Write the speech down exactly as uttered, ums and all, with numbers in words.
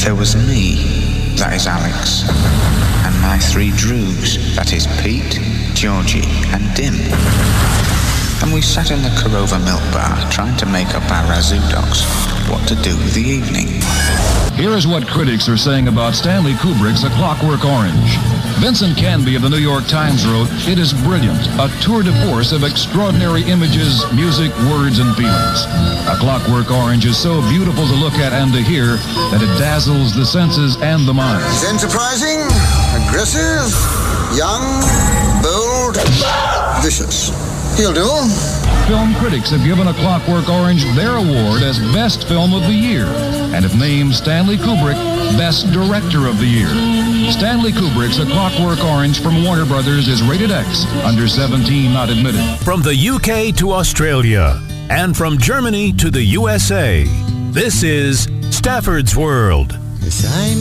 There was me, that is Alex, and my three droogs, that is Pete, Georgie, and Dim. And we sat in the Corova Milk Bar trying to make up our razoo docs what to do with the evening. Here is what critics are saying about Stanley Kubrick's A Clockwork Orange. Vincent Canby of the New York Times wrote, "It is brilliant, a tour de force of extraordinary images, music, words, and feelings. A Clockwork Orange is so beautiful to look at and to hear that it dazzles the senses and the mind." It's enterprising, aggressive, young, bold, vicious. He'll do. Film critics have given A Clockwork Orange their award as Best Film of the Year, and have named Stanley Kubrick Best Director of the Year. Stanley Kubrick's A Clockwork Orange from Warner Brothers is rated X, under seventeen not admitted. From the U K to Australia, and from Germany to the U S A, this is Stafford's World. Yes, I